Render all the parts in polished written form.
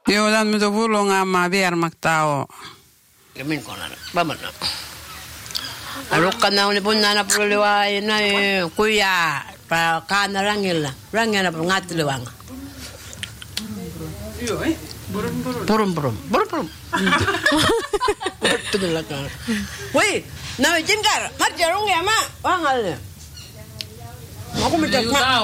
Joo, dan mitä pulongamaa viermaktao. Min konan, babana. Alukkan na uli punna na puliway na kuya pa kana rangil na pangatliwang. Joo, Burum. Tudulah kan. Woi, na jengkar, marjarong ya ma, wangal. Aku minta ma.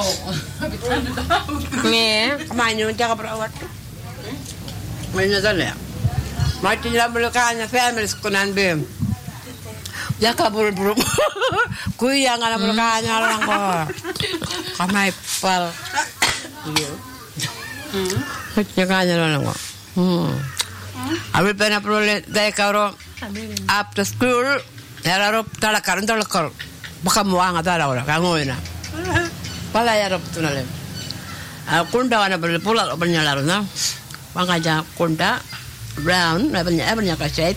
Nih. Kemana jaga perawat? Mana sana? Mati dalam belakangnya family sekunan bem. Ya kabur. Kuya nga na belakangnya lang ko. Kamay pal. Kaya kanya lang ko. Abis pernah perlu dari karo after school. Darah talakar. Baka muang ada orang kangoy na. Pala yarap tu nalem. Kunda wana perlu pulang bernyala na. Pangaja kunda. Brown, banyak kaset.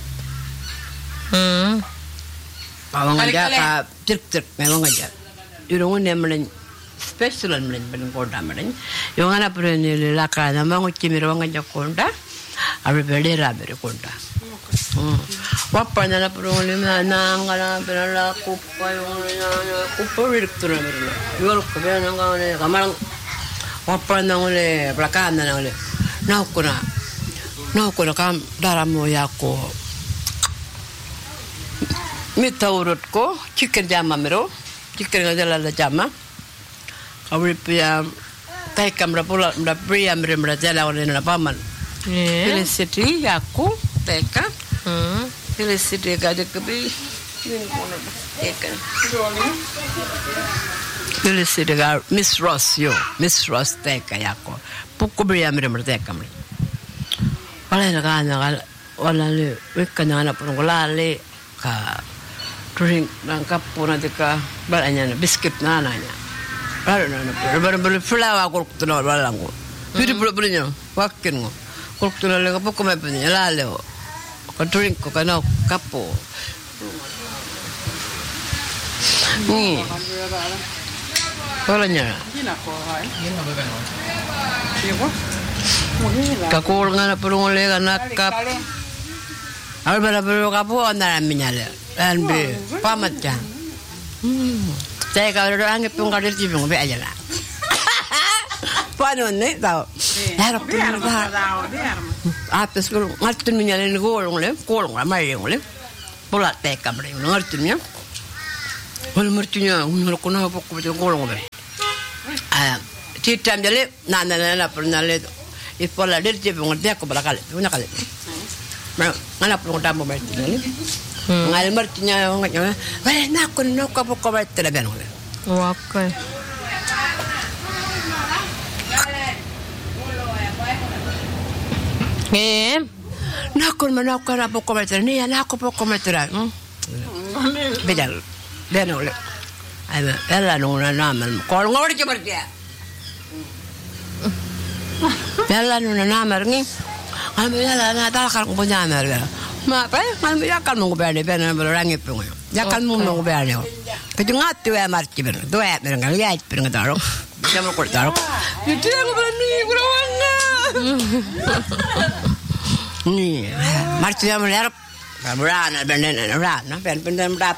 Bawang aja ka cek memang aja. Yung nemen special men konda men. Yung ana prene laka na mangu chimiro aja konda. Abe bedera bere konda. Wapa na prone na ngala benala kupa yung kupa direktura men. Yo ko be na ngale kamarang wapa na ngole plakana na ngole. No kuna kam daramo yako mita urut ko chicken jama mero chicken ngajala la jama kawri pia tai kamra pula mda pria mre mra jala wala na paman felicity yako teka felicity gade kabi teka felicity ga Miss Ross teka yako pukko bria mre mra teka mre wala na kanya wala le wikanya na pun lale ka drink ng kapo na tika balanya na biscuit na nanya baru flour ko tuno wala ko pili pula niya wakin ko ko tuno le ko ko me penya lale ko drink ko kana kapo ni wala niya kakul nga na pulong ulit anak kap alba na pulong kapo na namin niya dan be pamat yan saya kalau ada angin pun kalau di bawah be aja lah panon nih tau harap pun apa sekarang ngerti menyalin golong lah main le pola teka beri ngerti nya kalau mertunya udah kena apa kau betul golong be citam jadi nana pernah le ipola del tipe ngerti aku balakal punya kali mana pun tamu berarti ni ngal mertinya nganya nak apa kau berarti le ben ngale Oke. Nakon manakon apa kau berarti ni aku apa kau berarti bedal ben ngale ada ela nuna nama kalau ngorti berarti Yalla nuna namar ni. Kami yalla na talakar ko namar ga. Ma pa kami yakal mo berde ben rangi pungo. Yakal mo berde. Kaju ngatu ya marti ben. Doa ben ga ya ben ga daro. Jamo ko daro. Itu yang berani berawanga. Ni marti jamo ler. Berana ben rana ben dap.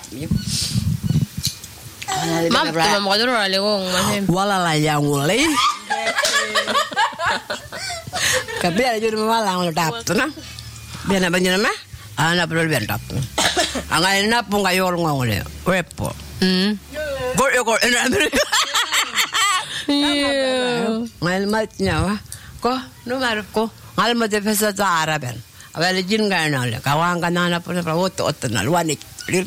Mam, tu mau kau orang lewong macam. Wala la yang mulai. Kabila juru malang lo dap tu na. Biar apa jenis mah? Anak perlu biar dap. Angai na pun kayu orang ngole. Repo. Gor. Ngal matnya wah. Ko nomor ko. Ngal mat pesa zara ben. Awal jin gana le. Kawang kana na pun ot na luanik.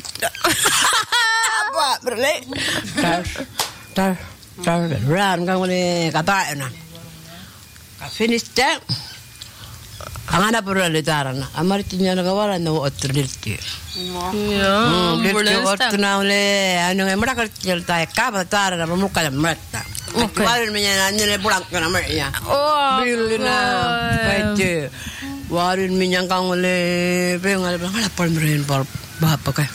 Apa berle? Tar. Ran kang ni kata na. Ka finish tak. Angana perlu le tarana. Amar tinya na kawalan na otter dirti. Dirti otter na le anu ngemra kerja tai ka batar na muka na merta. Warin minya na pulang kana merya. Oh. Bilina. Kaite. Warin minya kang le pengal pengal pal merin pal bapa ka.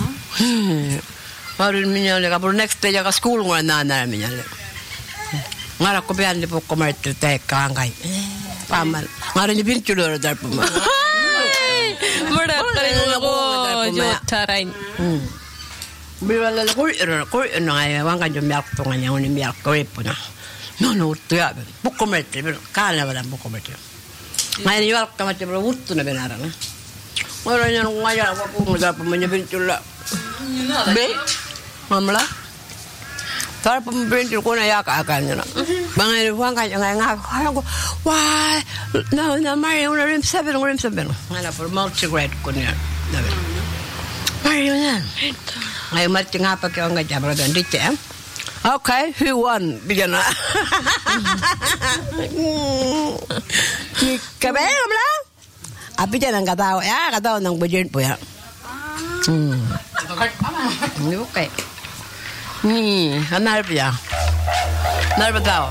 Warin minya le kapur next day ka school ngana na minya le. Ngara ko bian le poko merta tai ka ngai. paman. Ngaran ni pinchulo dar puma. Murder ko Jotarain. Biwala ko no ay wang kan jomyak to nganya ni miyak ko ipuna. No tuya bukomete kala wala bukomete. Ngayon yung kamat yung wuto na binarang. Wala niya nung ngaya ako pumunta pa man yung pinchula. Be? Mamla? Tara pa pinchula ko na yaka-akan niya na. Bangay huwag kaya nga ako. Why? Na Mario na rim 7. Ngana po multi-grade ko niya. Mario yan. Ngayon mati nga pa kayo nga dyan. Brother, hindi siya. Okay, who won? Bigyan na. Kabel mo lang. Api dyan ang katawa. Katawa ng budget po yan. Hindi ko kay. Hanarap yan. Hanarap daw.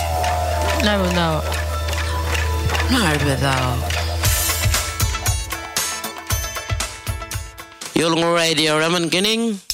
Hanarap daw. Yulong Radio Raman Kining.